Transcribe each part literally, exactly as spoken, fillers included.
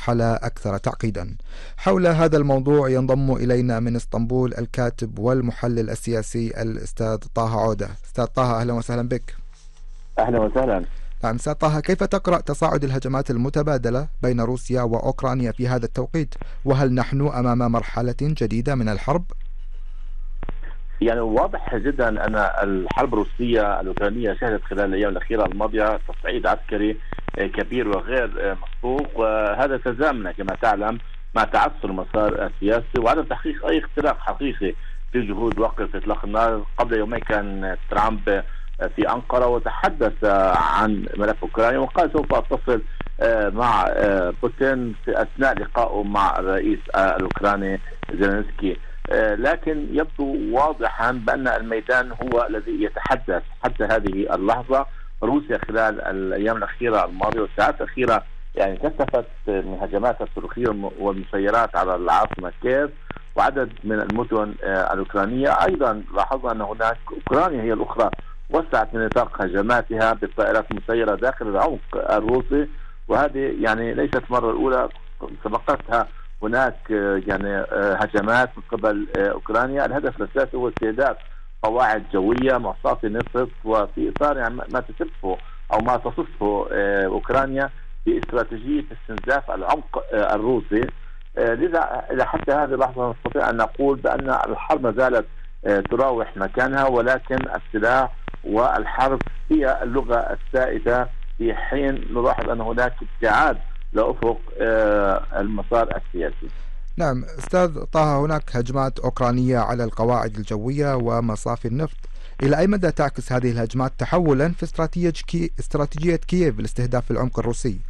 مرحلة أكثر تعقيدا. حول هذا الموضوع ينضم إلينا من اسطنبول الكاتب والمحلل السياسي الأستاذ طه عودة. أستاذ طه، أهلا وسهلا بك. أهلا وسهلا. نعم أستاذ طه، كيف تقرأ تصاعد الهجمات المتبادلة بين روسيا وأوكرانيا في هذا التوقيت؟ وهل نحن أمام مرحلة جديدة من الحرب؟ يعني واضح جدا أن الحرب الروسية الأوكرانية شهدت خلال الأيام الأخيرة الماضية تصعيد عسكري كبير وغير مسبوق، وهذا تزامن كما تعلم مع تعثر المسار السياسي وعدم تحقيق أي اختراق حقيقي في جهود وقف إطلاق النار. قبل يومين كان ترامب في أنقرة وتحدث عن ملف أوكرانيا وقال سوف أتصل مع بوتين في أثناء لقائه مع الرئيس الأوكراني زيلينسكي، لكن يبدو واضحا بأن الميدان هو الذي يتحدث حتى هذه اللحظة. روسيا خلال الأيام الأخيرة الماضية والساعات الأخيرة يعني كثفت من هجمات الصاروخية والمسيرات على العاصمة كييف وعدد من المدن الأوكرانية. أيضا لاحظنا أن هناك أوكرانيا هي الأخرى وسعت من نطاق هجماتها بالطائرات المسيرة داخل العمق الروسي، وهذه يعني ليست المرة الأولى، سبقتها هناك يعني هجمات من قبل أوكرانيا. الهدف الأساسي هو استهداف قواعد جوية مصافي نفط، وفي إطار يعني ما تصفه أو ما تصفه أوكرانيا باستراتيجية استنزاف العمق الروسي. لذا إلى حتى هذه اللحظة نستطيع أن نقول بأن الحرب ما زالت تراوح مكانها، ولكن السلاح والحرب هي اللغة السائدة، في حين نلاحظ أن هناك ابتعاد لأفق المسار السياسي. نعم أستاذ طه، هناك هجمات أوكرانية على القواعد الجوية ومصافي النفط. إلى أي مدى تعكس هذه الهجمات تحولا في استراتيجية كييف لاستهداف العمق الروسي؟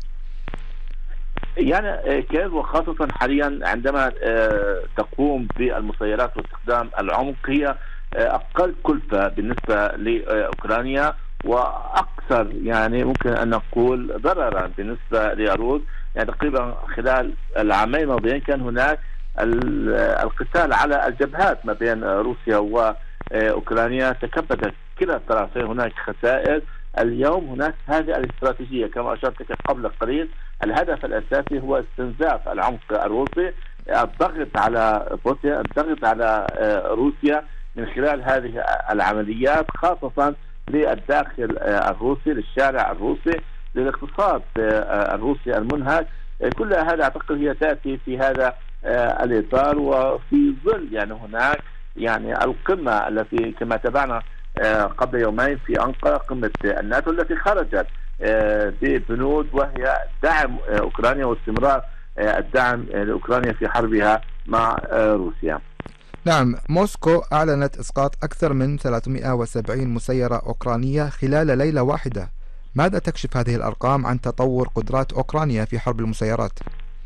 يعني كييف وخاصة حاليا عندما تقوم بالمسيرات واستخدام العمق هي أقل كلفة بالنسبة لأوكرانيا وأكثر يعني ممكن أن نقول ضررا بالنسبة للروس. يعني تقريبا خلال العامين الماضيين كان هناك القتال على الجبهات ما بين روسيا وأوكرانيا، تكبدت كلا الطرفين، هناك خسائر. اليوم هناك هذه الاستراتيجية كما أشرت لك قبل قليل، الهدف الأساسي هو استنزاف العمق الروسي، الضغط على بوتين، الضغط على روسيا من خلال هذه العمليات، خاصة للداخل الروسي، للشارع الروسي، للاقتصاد الروسي المنهك. كل هذا أعتقد هي تأتي في هذا الإطار وفي ظل يعني هناك يعني القمة التي كما تابعنا قبل يومين في أنقرة، قمة الناتو التي خرجت ببنود وهي دعم أوكرانيا واستمرار الدعم لأوكرانيا في حربها مع روسيا. نعم، موسكو أعلنت إسقاط أكثر من ثلاثمئة وسبعين مسيرة أوكرانية خلال ليلة واحدة. ماذا تكشف هذه الأرقام عن تطور قدرات أوكرانيا في حرب المسيرات؟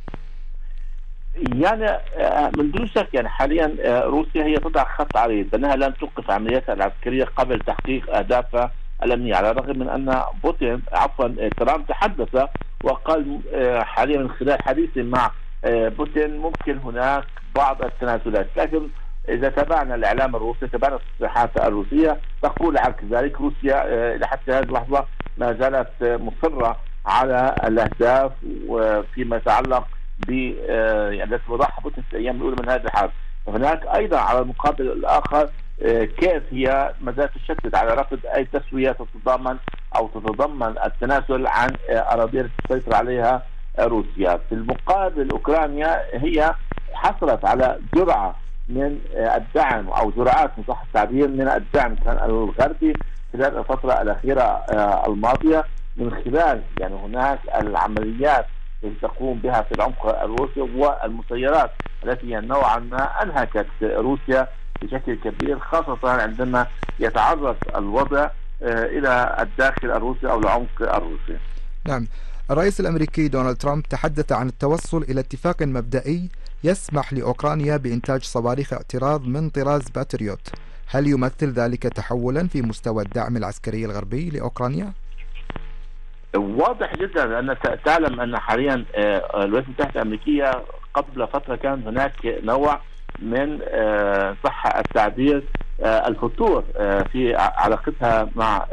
يعني من دون شك يعني حاليا روسيا هي تضع خط عريض بأنها لن توقف عملياتها العسكرية قبل تحقيق أهدافها الأمنية، على الرغم من أن بوتين عفوا ترامب تحدث وقال حاليا من خلال حديثه مع بوتين ممكن هناك بعض التنازلات، لكن إذا تابعنا الإعلام الروسي، تابعنا التصريحات الروسية تقول عكس ذلك. روسيا إلى حتى هذه اللحظة ما زالت مصرة على الأهداف وفيما يتعلق ب التي وضعها بوتين في الأيام الأولى من هذه الحرب. هناك أيضا على المقابل الآخر كيف هي ما زالت تشدد على رفض أي تسوية تتضمن أو تتضمن التنازل عن أراضي تسيطر عليها روسيا. في المقابل أوكرانيا هي حصلت على جرعة من الدعم أو جرعات إن صح التعبير من الدعم الغربي خلال الفترة الأخيرة الماضية، من خلال يعني هناك العمليات التي تقوم بها في العمق الروسي والمسيرات التي نوعا ما أنهكت روسيا بشكل كبير، خاصة عندما يتعرض الوضع إلى الداخل الروسي أو العمق الروسي. نعم، الرئيس الأمريكي دونالد ترامب تحدث عن التوصل إلى اتفاق مبدئي يسمح لأوكرانيا بإنتاج صواريخ اعتراض من طراز باتريوت. هل يمثل ذلك تحولا في مستوى الدعم العسكري الغربي لأوكرانيا؟ واضح جدا أن تعلم أن حاليا الولايات المتحدة الأمريكية قبل فترة كان هناك نوع من صح التعبير الفتور في علاقتها مع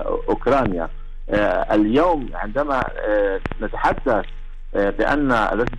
أوكرانيا. اليوم عندما نتحدث بأن